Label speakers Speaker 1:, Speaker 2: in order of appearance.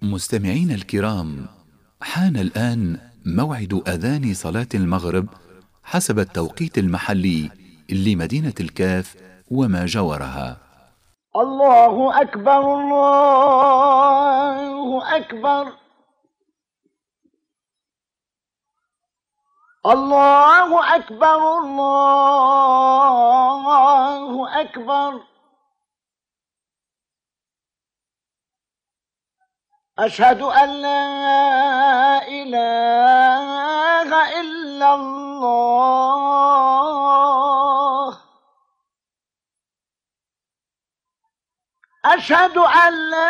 Speaker 1: مستمعين الكرام، حان الآن موعد أذان صلاة المغرب حسب التوقيت المحلي لمدينة الكاف وما جاورها.
Speaker 2: الله أكبر الله أكبر الله أكبر الله أكبر. أشهد أن لا إله إلا الله. أشهد أن لا